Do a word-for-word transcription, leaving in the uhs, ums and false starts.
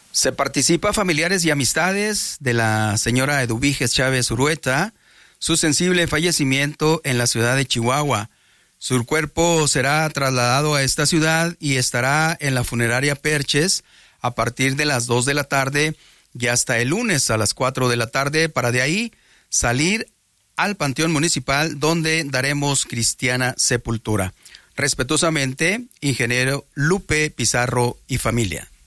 Se participa familiares y amistades de la señora Eduviges Chávez Urueta, su sensible fallecimiento en la ciudad de Chihuahua. Su cuerpo será trasladado a esta ciudad y estará en la funeraria Perches a partir de las dos de la tarde y hasta el lunes a las cuatro de la tarde, para de ahí salir al Panteón Municipal, donde daremos cristiana sepultura. Respetuosamente, ingeniero Lupe Pizarro y familia.